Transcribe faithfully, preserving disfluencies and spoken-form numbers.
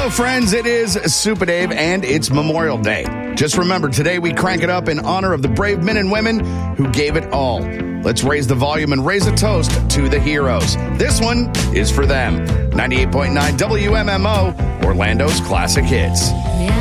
Hello, friends. It is Super Dave, and it's Memorial Day. Just remember, today we crank it up in honor of the brave men and women who gave it all. Let's raise the volume and raise a toast to the heroes. This one is for them. ninety-eight point nine W M M O, Orlando's classic hits.